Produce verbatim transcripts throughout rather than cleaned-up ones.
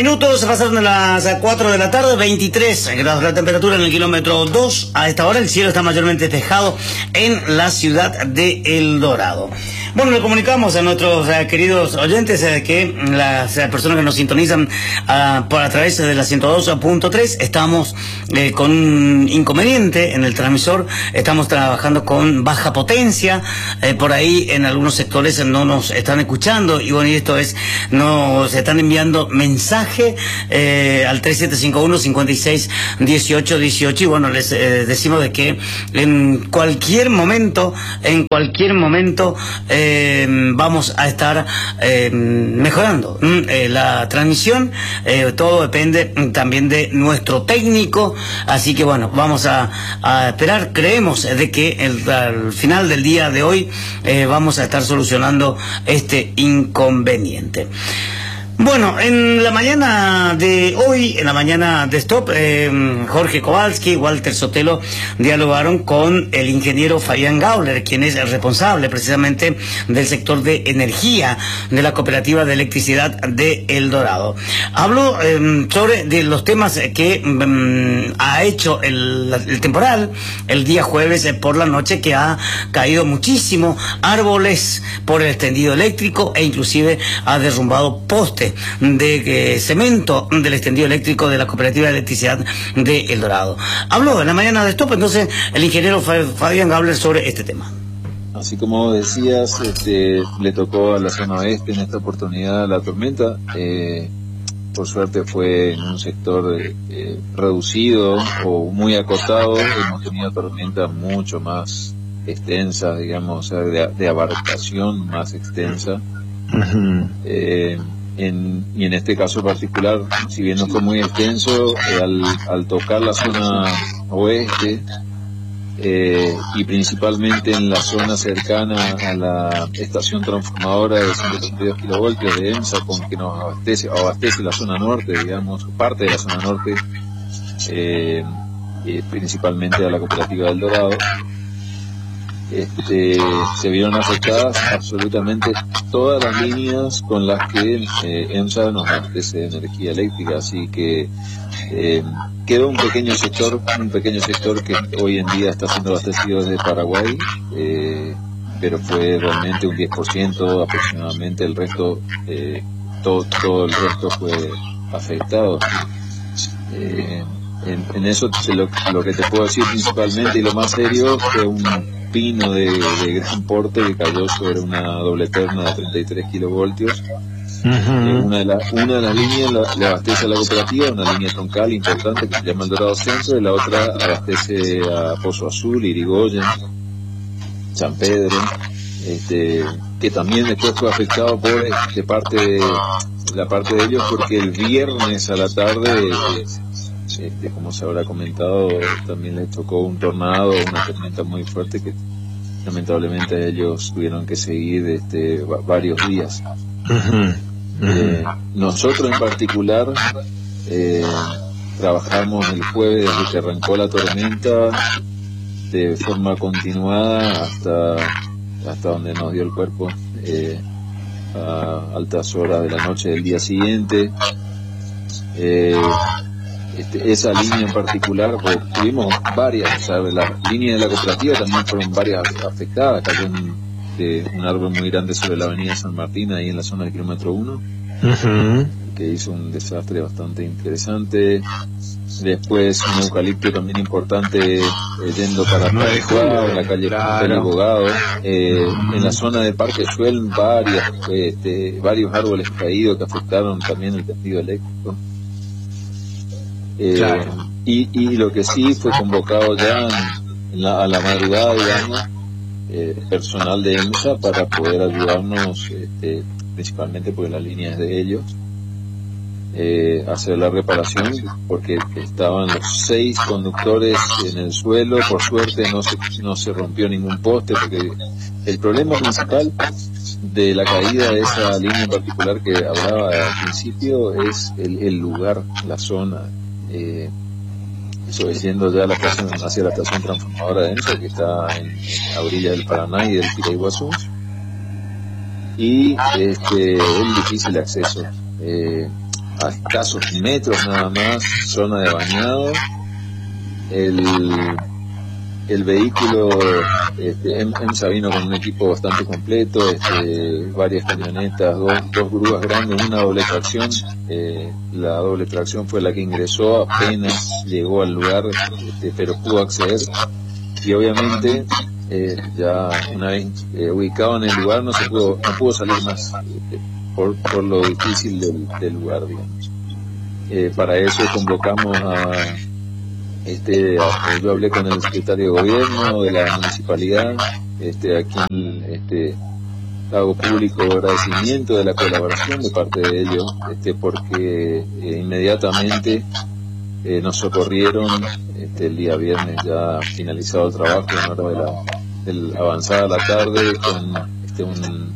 minutos, pasaron de las cuatro de la tarde, veintitrés grados la temperatura en el kilómetro dos. A esta hora el cielo está mayormente despejado en la ciudad de El Dorado. Bueno, le comunicamos a nuestros eh, queridos oyentes eh, que las eh, personas que nos sintonizan uh, por a través de la ciento dos punto tres estamos eh, con un inconveniente en el transmisor. Estamos trabajando con baja potencia, eh, por ahí en algunos sectores no nos están escuchando, y bueno, y esto es, nos están enviando mensaje eh, al tres siete cinco uno, cinco seis, dieciocho, dieciocho, y bueno, les eh, decimos de que en cualquier momento, en cualquier momento eh, vamos a estar eh, mejorando eh, la transmisión. Eh, todo depende también de nuestro técnico, así que bueno, vamos a, a esperar. Creemos de que el, al final del día de hoy eh, vamos a estar solucionando este inconveniente. Bueno, en la mañana de hoy, en la mañana de Stop, eh, Jorge Kowalski y Walter Sotelo dialogaron con el ingeniero Fabián Gauler, quien es el responsable precisamente del sector de energía de la Cooperativa de Electricidad de El Dorado. Habló eh, sobre de los temas que eh, ha hecho el, el temporal el día jueves eh, por la noche, que ha caído muchísimo árboles por el extendido eléctrico e inclusive ha derrumbado postes de eh, cemento del extendido eléctrico de la Cooperativa de Electricidad de El Dorado. Habló en la mañana de Stop entonces el ingeniero Fabián Gauler sobre este tema. Así como decías, este, le tocó a la zona oeste en esta oportunidad la tormenta. Eh, por suerte fue en un sector eh, reducido o muy acotado. Hemos tenido tormentas mucho más extensas, digamos, o sea, de, de abarcación más extensa. Uh-huh. eh, En, y en este caso particular, si bien no fue muy extenso, eh, al, al tocar la zona oeste eh, y principalmente en la zona cercana a la estación transformadora de ciento treinta y dos kilovoltios de EMSA, con que nos abastece, abastece la zona norte, digamos, parte de la zona norte, eh, eh, principalmente a la Cooperativa del Dorado, Este, se vieron afectadas absolutamente todas las líneas con las que eh, EMSA nos abastece de energía eléctrica, así que eh, quedó un pequeño sector, un pequeño sector que hoy en día está siendo abastecido desde Paraguay, eh, pero fue realmente un diez por ciento aproximadamente. El resto, eh, todo, todo el resto fue afectado. Eh, en, en eso lo, lo que te puedo decir principalmente y lo más serio fue un pino de, de gran porte que cayó sobre una doble terna de treinta y tres kilovoltios. Uh-huh. eh, una, de la, una de las líneas la, le abastece a la cooperativa, una línea troncal importante que se llama El Dorado Centro, y la otra abastece a Pozo Azul, Irigoyen, San Pedro, este, que también después fue afectado por este, parte de, la parte de ellos, porque el viernes a la tarde, este, como se habrá comentado, también les tocó un tornado, una tormenta muy fuerte que lamentablemente ellos tuvieron que seguir este, varios días. Uh-huh. Uh-huh. Eh, nosotros en particular eh, trabajamos el jueves desde que arrancó la tormenta de forma continuada hasta hasta donde nos dio el cuerpo, eh, a altas horas de la noche del día siguiente. Eh, Este, esa línea en particular, pues, tuvimos varias, ¿sabes? Las líneas de la cooperativa también fueron varias afectadas. Cayó un, de, un árbol muy grande sobre la avenida San Martín, ahí en la zona del kilómetro uno, uh-huh, que hizo un desastre bastante interesante. Después un eucalipto también importante eh, yendo para Paraguay, en la calle Claro. Abogado. Eh, uh-huh. En la zona de Parque Suel, varias, este, varios árboles caídos que afectaron también el tendido eléctrico. Eh, claro. y, y lo que sí fue convocado ya en la, a la madrugada, digamos, eh, personal de EMSA para poder ayudarnos, este, principalmente porque la línea es de ellos, eh, hacer la reparación, porque estaban los seis conductores en el suelo. Por suerte no se, no se rompió ningún poste, porque el problema principal de la caída de esa línea en particular que hablaba al principio es el, el lugar, la zona. Eh, eso es yendo ya a la estación, hacia la estación transformadora de EMSA, que está en, en la orilla del Paraná y del Piraiguazú, y este, el difícil acceso. Eh, a escasos metros nada más, zona de bañado. El, el vehículo, este, EMSA vino con un equipo bastante completo, este, varias camionetas, dos, dos grúas grandes, una doble tracción. Eh, la doble tracción fue la que ingresó, apenas llegó al lugar, este, pero pudo acceder. Y obviamente, eh, ya una vez eh, ubicado en el lugar, no se pudo, no pudo salir más, este, por, por lo difícil del, del lugar, digamos. Eh, para eso convocamos a, este, a, yo hablé con el secretario de gobierno de la municipalidad, este, a quien este, hago público agradecimiento de la colaboración de parte de ellos, este, porque eh, inmediatamente eh, nos socorrieron este, el día viernes, ya finalizado el trabajo, en hora de la, del avanzada la tarde, con este, un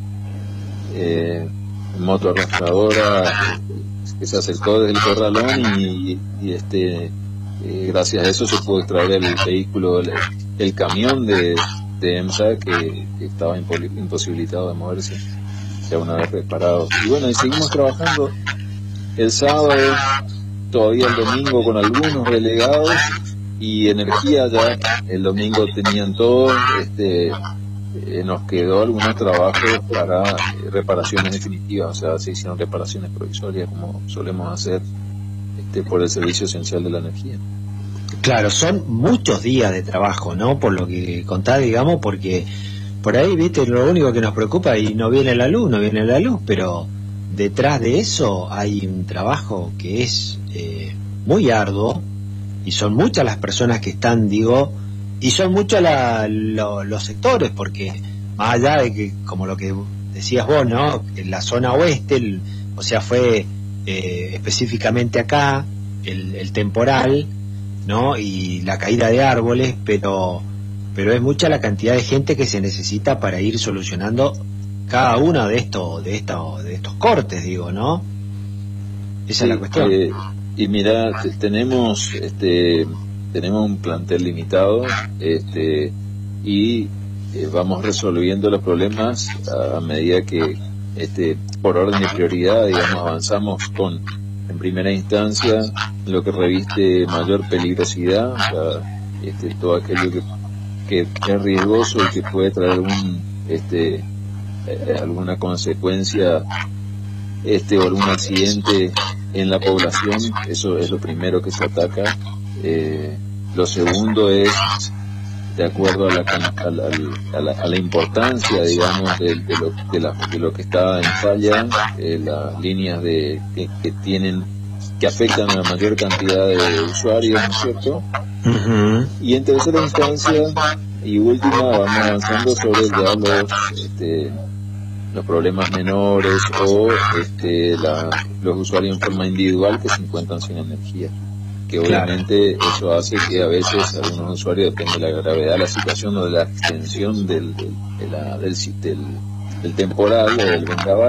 eh, moto arrastradora que se acercó desde el corralón y, y este eh, gracias a eso se pudo extraer el vehículo, el, el camión de, de EMSA que, que estaba imposibilitado de moverse ya una vez reparado. Y bueno, y seguimos trabajando el sábado, todavía el domingo con algunos relegados, y energía ya el domingo tenían todo. Este eh, nos quedó algunos trabajos para eh, reparaciones definitivas, o sea, se hicieron reparaciones provisorias como solemos hacer este, por el Servicio Esencial de la Energía. Claro, son muchos días de trabajo, ¿no? Por lo que contás, digamos, porque por ahí, viste, lo único que nos preocupa, y no viene la luz, no viene la luz, pero detrás de eso hay un trabajo que es eh, muy arduo, y son muchas las personas que están, digo, y son muchos la, lo, los sectores, porque más allá de que, como lo que decías vos, ¿no? En la zona oeste, el, o sea, fue eh, específicamente acá el, el temporal, ¿no? Y la caída de árboles, pero pero es mucha la cantidad de gente que se necesita para ir solucionando cada uno de estos de estos de estos cortes, digo, ¿no? Esa sí, es la cuestión. Eh, y mira, tenemos este tenemos un plantel limitado, este y eh, vamos resolviendo los problemas a, a medida que este por orden de prioridad, digamos, avanzamos con, en primera instancia, lo que reviste mayor peligrosidad, o sea, este, todo aquello que, que es riesgoso y que puede traer un, este, eh, alguna consecuencia este, o algún accidente en la población. Eso es lo primero que se ataca. Eh, lo segundo es, de acuerdo a la, a la, a la, a la importancia, digamos, de, de, lo, de, la, de lo que está en falla, eh, las líneas de que, que tienen que afectan a la mayor cantidad de usuarios, ¿no es cierto? Uh-huh. Y en tercera instancia y última vamos avanzando sobre ya los, este, los problemas menores o este, la, los usuarios en forma individual que se encuentran sin energía, que obviamente claro, eso hace que a veces algunos usuarios, depende de la gravedad de la situación o de la extensión del, del, de la, del, del, del temporal o del vendaval,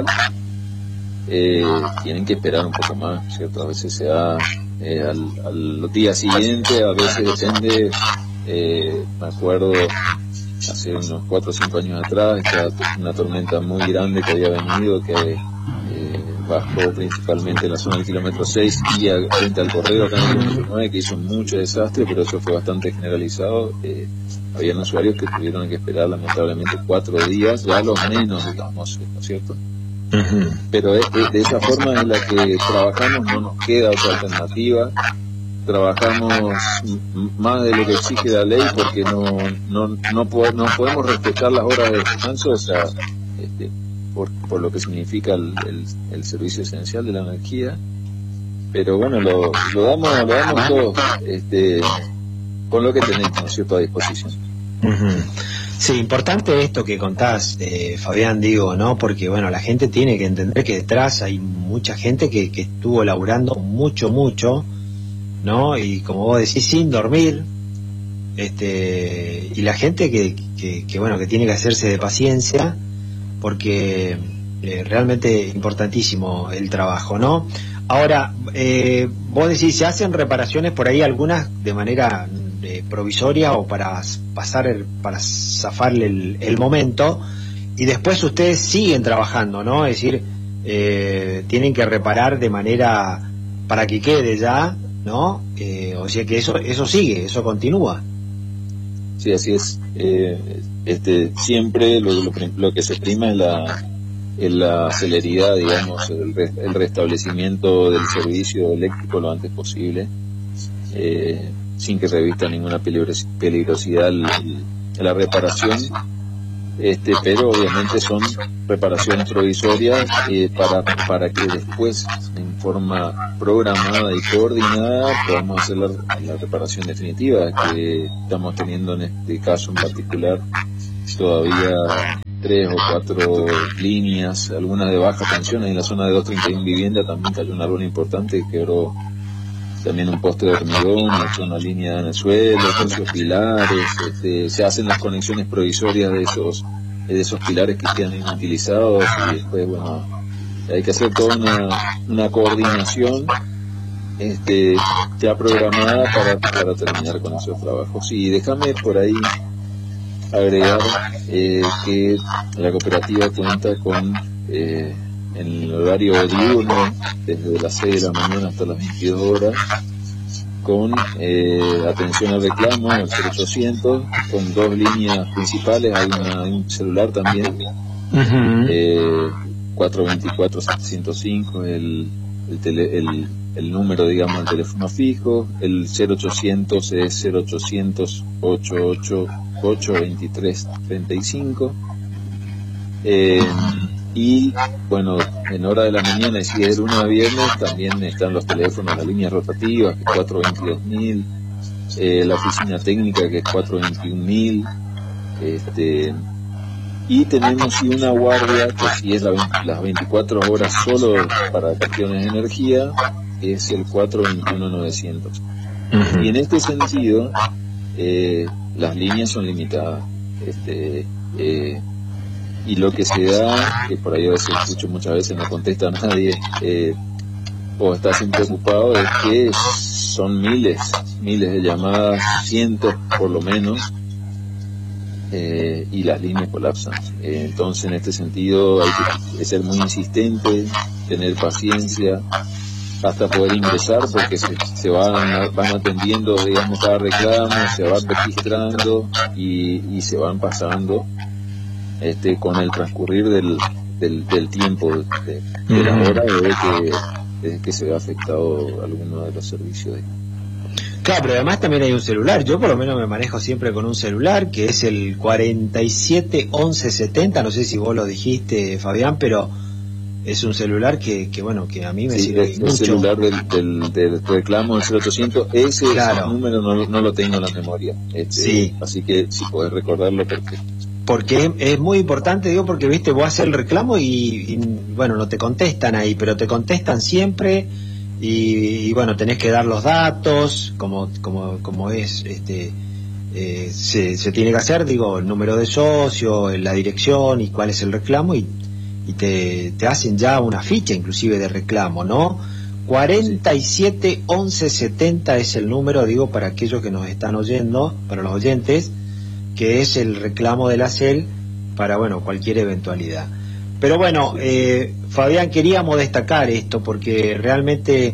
eh, tienen que esperar un poco más, ¿cierto? A veces se da eh, al, al día siguiente, a veces depende, eh, me acuerdo hace unos cuatro o cinco años atrás, una tormenta muy grande que había venido, que eh, bajó principalmente en la zona del kilómetro seis y a, frente al correo acá en el kilómetro nueve, que hizo mucho desastre, pero eso fue bastante generalizado. Eh, habían usuarios que tuvieron que esperar lamentablemente cuatro días, ya los menos, digamos, ¿no es cierto? Uh-huh. Pero es, es de esa forma en la que trabajamos, no nos queda otra alternativa. Trabajamos más de lo que exige la ley porque no no no, po- no podemos respetar las horas de descanso, o sea, este, por, por lo que significa el, el, el servicio esencial de la energía, pero bueno, lo, lo damos lo damos todo, este, con lo que tenemos, ¿no es cierto?, a disposición. Uh-huh. Sí, importante esto que contás, eh, Fabián, digo, ¿no? Porque, bueno, la gente tiene que entender que detrás hay mucha gente que, que estuvo laburando mucho, mucho, ¿no? Y como vos decís, sin dormir, este, y la gente que, que, que bueno, que tiene que hacerse de paciencia, porque eh, realmente importantísimo el trabajo, ¿no? Ahora, eh, vos decís, ¿se hacen reparaciones por ahí algunas de manera eh, provisoria o para pasar, el, para zafarle el, el momento, y después ustedes siguen trabajando, ¿no? Es decir, eh, tienen que reparar de manera para que quede ya, ¿no? Eh, o sea que eso eso sigue, eso continúa. Sí, así es. Eh, este, siempre lo, lo, lo que se prima es la, es la celeridad, digamos, el, re, el restablecimiento del servicio eléctrico lo antes posible, eh, sin que revista ninguna peligros, peligrosidad el, el, la reparación. Este, pero obviamente son reparaciones provisorias eh, para para que después en forma programada y coordinada podamos hacer la, la reparación definitiva, que estamos teniendo en este caso en particular todavía tres o cuatro líneas, algunas de baja tensión. En la zona de doscientos treinta y uno vivienda también cayó un árbol importante, quebró también un poste de hormigón, una línea en el suelo, esos pilares, este, se hacen las conexiones provisorias de esos de esos pilares que quedan inutilizados, y después, bueno, hay que hacer toda una, una coordinación este, ya programada para, para terminar con esos trabajos. Y déjame por ahí agregar eh, que la cooperativa cuenta con eh, en el horario diurno, desde las seis de la mañana hasta las veintidós horas, con eh, atención al reclamo, el cero ochocientos, con dos líneas principales, hay, una, hay un celular también, uh-huh. eh, cuatrocientos veinticuatro setecientos cinco, el, el, tele, el, el número, digamos, del teléfono fijo, el cero ochocientos es cero ochocientos ochenta y ocho ocho veintitrés treinta y cinco. Eh, y bueno, en hora de la mañana, y si es de lunes a viernes, también están los teléfonos, las líneas rotativas, que es cuatrocientos veintidós mil, eh, la oficina técnica, que es cuatrocientos veintiuno mil, este, y tenemos y una guardia, que si es la veinte, las veinticuatro horas solo para cuestiones de energía, es el cuatrocientos veintiuno novecientos. Uh-huh. Y en este sentido, eh, las líneas son limitadas, este, eh, y lo que se da, que por ahí a veces escucho muchas veces no contesta a nadie, eh, o está siempre ocupado, es que son miles, miles de llamadas, cientos por lo menos, eh, y las líneas colapsan. Eh, entonces, en este sentido, hay que ser muy insistente, tener paciencia, hasta poder ingresar, porque se, se van, van atendiendo, digamos, cada reclamo, se van registrando y, y se van pasando este con el transcurrir del, del, del tiempo, de, de la hora desde que, desde que se ve afectado alguno de los servicios de... Claro, pero además también hay un celular. Yo por lo menos me manejo siempre con un celular, que es el cuarenta y siete once setenta, no sé si vos lo dijiste, Fabián, pero es un celular que, que bueno, que a mí me sí, sirve es mucho. El celular del, del, del reclamo del cero ochocientos, ese, claro. Ese número no, no lo tengo en la memoria, este, sí. Así que si podés recordarlo, perfecto. Porque es, es muy importante, digo, porque viste, vos haces el reclamo y, y bueno, no te contestan ahí, pero te contestan siempre y, y bueno, tenés que dar los datos, como como como es, este eh, se, se tiene que hacer, digo, el número de socio, la dirección y cuál es el reclamo, y, y te, te hacen ya una ficha inclusive de reclamo, ¿no? cuarenta y siete once setenta es el número, digo, para aquellos que nos están oyendo, para los oyentes, que es el reclamo de la C E L para, bueno, cualquier eventualidad. Pero bueno, eh, Fabián, queríamos destacar esto porque realmente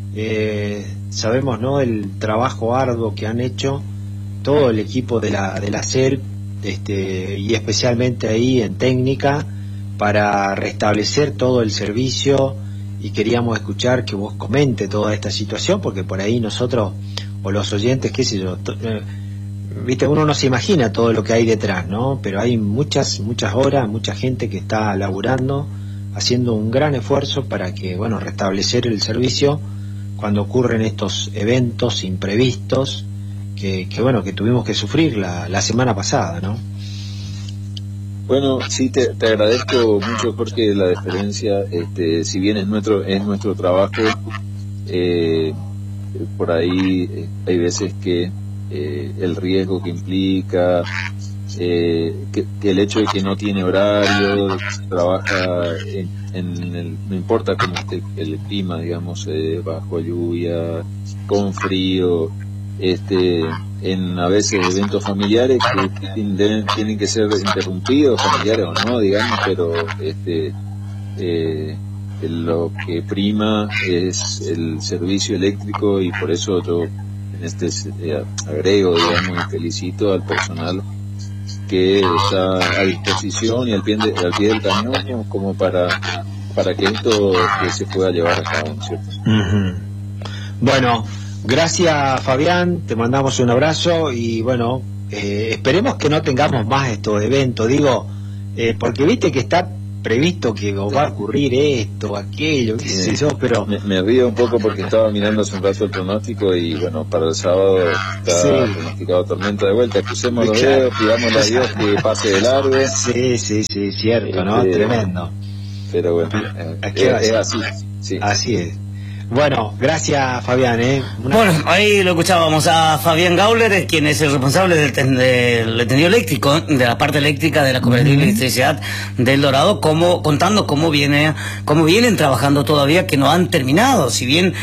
eh, sabemos, ¿no?, el trabajo arduo que han hecho todo el equipo de la, de la C E L, este, y especialmente ahí en técnica, para restablecer todo el servicio, y queríamos escuchar que vos comente toda esta situación, porque por ahí nosotros, o los oyentes, qué sé yo, eh, viste, uno no se imagina todo lo que hay detrás, ¿no? Pero hay muchas, muchas horas, mucha gente que está laburando, haciendo un gran esfuerzo para que, bueno, restablecer el servicio cuando ocurren estos eventos imprevistos que, que bueno, que tuvimos que sufrir la, la semana pasada, ¿no? Bueno, sí, te, te agradezco mucho, Jorge, la deferencia. Este, si bien es nuestro, es nuestro trabajo, eh, por ahí eh, hay veces que Eh, el riesgo que implica, eh, que, que el hecho de que no tiene horario, de que se trabaja en, en el, no importa cómo esté el clima, digamos, eh, bajo lluvia, con frío, este, en a veces eventos familiares que tienen, tienen que ser interrumpidos, familiares o no, digamos, pero este, eh, lo que prima es el servicio eléctrico, y por eso yo en este eh, agrego, digamos, y felicito al personal que está a disposición y al pie, de, al pie del cañón como para para que esto que se pueda llevar a cabo, ¿cierto? Uh-huh. Bueno, gracias Fabián, te mandamos un abrazo y bueno, eh, esperemos que no tengamos más estos eventos, digo, eh, porque viste que está previsto que va a ocurrir esto, aquello, qué sé yo, pero... Me, me río un poco porque estaba mirando hace un rato el pronóstico y bueno, para el sábado está sí. pronosticado tormenta de vuelta. Crucemos los claro. dedos, pidámosle a Dios que pase de largo. Sí, sí, sí, cierto, ¿no? Eh, Tremendo. Pero bueno, eh, es, es así. Sí. Así es. Bueno, gracias Fabián. ¿eh? Una... Bueno, ahí lo escuchábamos a Fabián Gauler, quien es el responsable del, ten, del tendido eléctrico, de la parte eléctrica de la Cooperativa de Electricidad del Dorado, como, contando cómo viene, cómo vienen trabajando todavía, que no han terminado, si bien,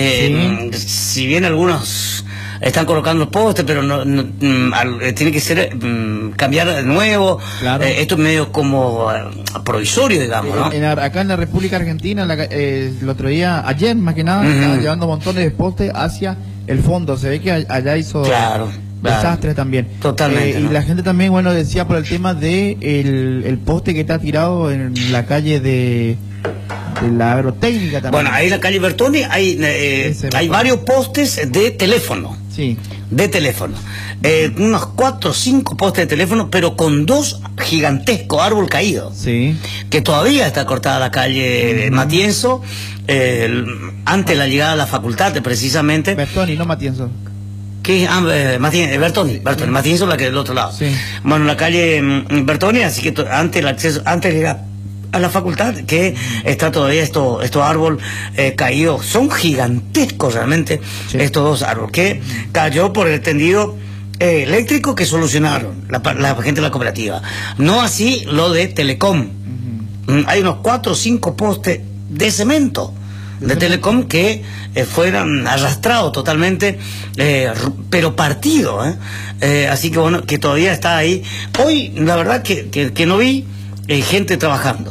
eh, sí. si bien algunos están colocando postes, pero no, no mm, tiene que ser mm, cambiar de nuevo. Claro. Eh, esto es medio como uh, provisorio, digamos, ¿no? En, en, acá en la República Argentina, la, eh, el otro día, ayer más que nada, uh-huh. estaban llevando montones de postes hacia el fondo. Se ve que allá hizo claro, desastres claro. también. Totalmente. Eh, ¿no? Y la gente también, bueno, decía por el tema de el, el poste que está tirado en la calle de... de la agrotécnica también. Bueno, ahí en la calle Bertoni hay, eh, hay varios postes de teléfono. Sí. De teléfono. Eh, unos cuatro o cinco postes de teléfono, pero con dos gigantescos árboles caídos. Sí. Que todavía está cortada la calle uh-huh. Matienzo, eh, antes de la llegada a la facultad, precisamente. Bertoni, no Matienzo. ¿Qué? Ah, eh, Matien, eh, Bertoni, Bertoni, Matienzo la que del otro lado. Sí. Bueno, la calle mm, Bertoni, así que to, antes el acceso, antes de llegar a la facultad, que está todavía estos estos árboles eh, caídos, son gigantescos realmente, sí. estos dos árboles, que cayó por el tendido eh, eléctrico que solucionaron la, la gente de la cooperativa, no así lo de Telecom. Uh-huh. Hay unos cuatro o cinco postes de cemento de Telecom que eh, fueron arrastrados totalmente, eh, pero partidos, ¿eh? Eh, así que bueno, que todavía está ahí. Hoy la verdad que, que, que no vi eh, gente trabajando.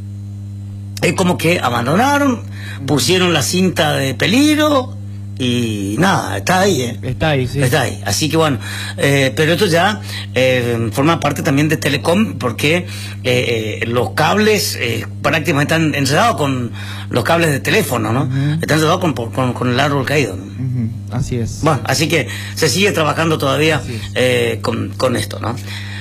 Es como que abandonaron, pusieron la cinta de peligro y nada, está ahí, ¿eh? Está ahí, sí. Está ahí. Así que bueno, eh, pero esto ya eh, forma parte también de Telecom, porque eh, eh, los cables eh, prácticamente están enredados con los cables de teléfono, ¿no? Uh-huh. Están enredados con, con, con el árbol caído, ¿no? Uh-huh. Así es. Bueno, así que se sigue trabajando todavía eh, con, con esto, ¿no?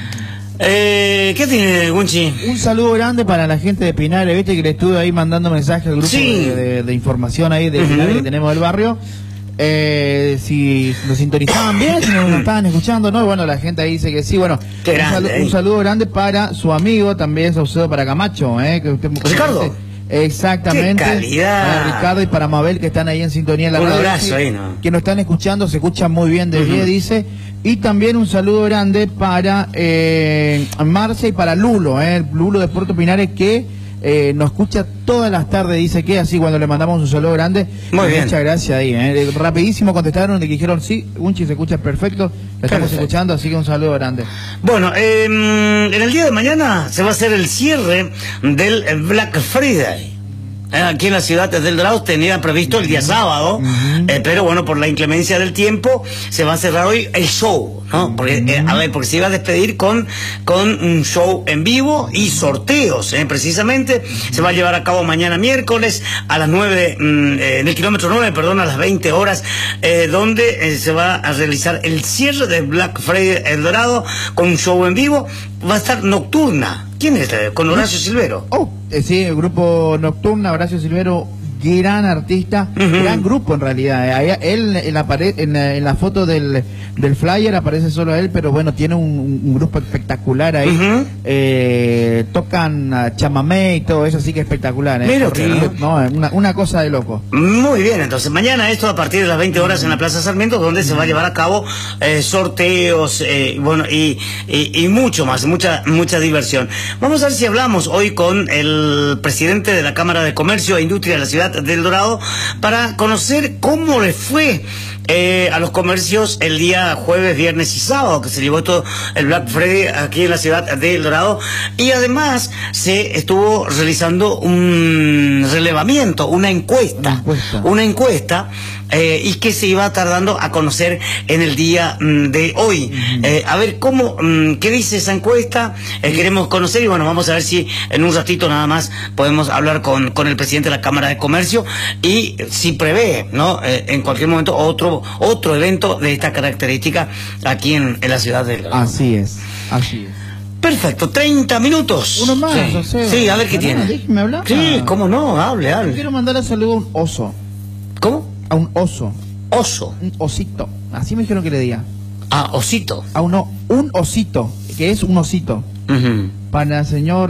Eh, ¿Qué tiene, Gunchi? Un saludo grande para la gente de Pinares, viste que le estuve ahí mandando mensajes al grupo sí. de, de, de información ahí de uh-huh. Pinares que tenemos del barrio. Eh, si lo sintonizaban bien, si nos estaban escuchando, ¿no? Bueno, la gente ahí dice que sí. Bueno, un, grande, salu- eh. un saludo grande para su amigo, también saludo para Camacho, ¿eh? Que usted, Ricardo. Exactamente. ¡Qué calidad! Para Ricardo y para Mabel, que están ahí en sintonía en la un radio. Un abrazo ahí, ¿no? Que nos están escuchando, se escuchan muy bien de uh-huh. dice. Y también un saludo grande para eh, Marcia y para Lulo, eh, Lulo de Puerto Pinares, que eh, nos escucha todas las tardes, dice que así cuando le mandamos un saludo grande. Muy bien. Muchas gracias ahí. Eh. Rapidísimo contestaron, le dijeron sí, Unchi se escucha perfecto, la estamos perfecto. escuchando, así que un saludo grande. Bueno, eh, en el día de mañana se va a hacer el cierre del Black Friday. Aquí en la ciudad de El Dorado tenía previsto el día sábado, uh-huh. eh, pero bueno, por la inclemencia del tiempo se va a cerrar hoy el show, ¿no? Porque, eh, a ver, porque se iba a despedir con, con un show en vivo y sorteos, ¿eh? Precisamente se va a llevar a cabo mañana miércoles a las nueve, mm, eh, en el kilómetro nueve, perdón, a las veinte horas, eh, donde eh, se va a realizar el cierre de Black Friday El Dorado con un show en vivo. Va a estar Nocturna. ¿Quién es? Con Horacio Silvero. Oh, eh, sí, el grupo Nocturna, Horacio Silvero, gran artista, uh-huh. gran grupo en realidad. Ahí, él en la, pared, en, la, en la foto del, del flyer aparece solo él, pero bueno, tiene un, un grupo espectacular ahí. Uh-huh. Eh, tocan uh, chamamé y todo eso, así que espectacular. ¿eh? Mira usted, ¿no? No, una, una cosa de loco. Muy bien, entonces mañana esto a partir de las veinte horas en la Plaza Sarmiento, donde uh-huh. se va a llevar a cabo eh, sorteos, eh, bueno, y, y, y mucho más, mucha, mucha diversión. Vamos a ver si hablamos hoy con el presidente de la Cámara de Comercio e Industria de la ciudad del Dorado para conocer cómo le fue Eh, a los comercios el día jueves, viernes y sábado, que se llevó todo el Black Friday aquí en la ciudad de El Dorado, y además se estuvo realizando un relevamiento, una encuesta, una encuesta, una encuesta eh, y que se iba tardando a conocer en el día mm, de hoy. Uh-huh. eh, a ver cómo, mm, qué dice esa encuesta, eh, uh-huh. queremos conocer, y bueno, vamos a ver si en un ratito nada más podemos hablar con, con el presidente de la Cámara de Comercio y si prevé, ¿no? Eh, en cualquier momento otro otro evento de esta característica aquí en, en la ciudad de... Así es, así es. Perfecto, treinta minutos. Uno más, sí. o sea, sí, a ver qué tiene. Déjeme hablar. Sí, cómo no, hable, hable. Yo quiero mandarle saludo a un oso. ¿Cómo? A un oso. Oso. Un osito. Así me dijeron que le diga. Ah, osito. A uno, un osito, que es un osito. Uh-huh. Para el señor